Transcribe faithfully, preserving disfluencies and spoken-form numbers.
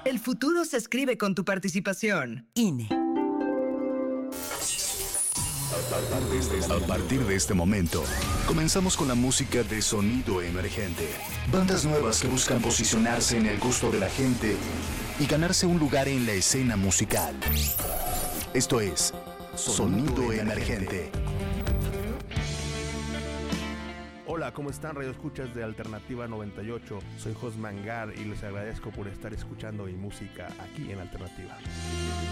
El futuro se escribe con tu participación. I N E. A partir de este momento, comenzamos con la música de sonido emergente. Bandas nuevas que buscan posicionarse en el gusto de la gente y ganarse un lugar en la escena musical. Esto es Sonido Emergente. Hola, ¿cómo están, Radio Escuchas de Alternativa noventa y ocho? Soy Jos Mangar y les agradezco por estar escuchando mi música aquí en Alternativa.